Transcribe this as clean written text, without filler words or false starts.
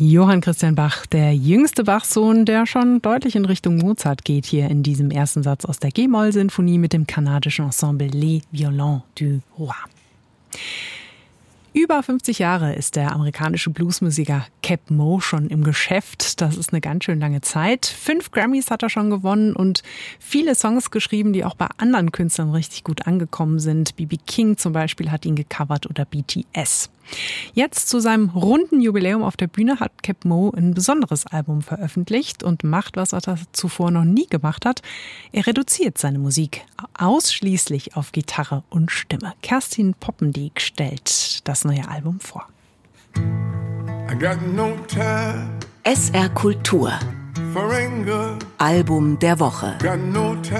Johann Christian Bach, der jüngste Bach-Sohn, der schon deutlich in Richtung Mozart geht, hier in diesem ersten Satz aus der G-Moll-Sinfonie mit dem kanadischen Ensemble Les Violons du Roi. Über 50 Jahre ist der amerikanische Bluesmusiker Keb Mo schon im Geschäft. Das ist eine ganz schön lange Zeit. 5 Grammys hat er schon gewonnen und viele Songs geschrieben, die auch bei anderen Künstlern richtig gut angekommen sind. B.B. King zum Beispiel hat ihn gecovert oder BTS. Jetzt zu seinem runden Jubiläum auf der Bühne hat Keb Mo ein besonderes Album veröffentlicht und macht, was er zuvor noch nie gemacht hat. Er reduziert seine Musik ausschließlich auf Gitarre und Stimme. Kerstin Poppendiek stellt das neue Album vor. SR Kultur. Album der Woche.